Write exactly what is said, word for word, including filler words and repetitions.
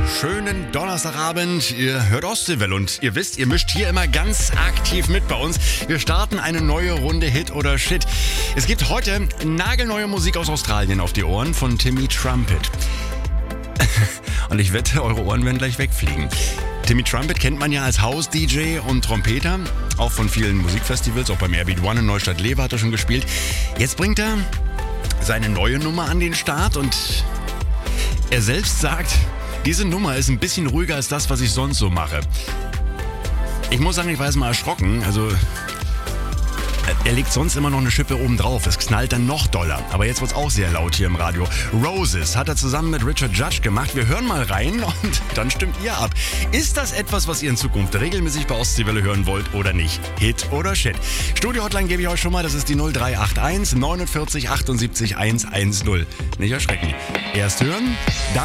Schönen Donnerstagabend, ihr hört Ostseewelle und ihr wisst, ihr mischt hier immer ganz aktiv mit bei uns. Wir starten eine neue Runde Hit oder Shit. Es gibt heute nagelneue Musik aus Australien auf die Ohren von Timmy Trumpet. Und ich wette, eure Ohren werden gleich wegfliegen. Timmy Trumpet kennt man ja als House-D J und Trompeter, auch von vielen Musikfestivals, auch beim Airbeat One in Neustadt-Lever hat er schon gespielt. Jetzt bringt er seine neue Nummer an den Start und er selbst sagt, diese Nummer ist ein bisschen ruhiger als das, was ich sonst so mache. Ich muss sagen, ich war jetzt mal erschrocken. Also, er legt sonst immer noch eine Schippe oben drauf. Es knallt dann noch doller. Aber jetzt wird es auch sehr laut hier im Radio. Roses hat er zusammen mit Richard Judge gemacht. Wir hören mal rein und dann stimmt ihr ab. Ist das etwas, was ihr in Zukunft regelmäßig bei Ostseewelle hören wollt oder nicht? Hit oder Shit? Studio-Hotline gebe ich euch schon mal. Das ist die null drei acht eins neunundvierzig achtundsiebzig hundertzehn. Nicht erschrecken. Erst hören, dann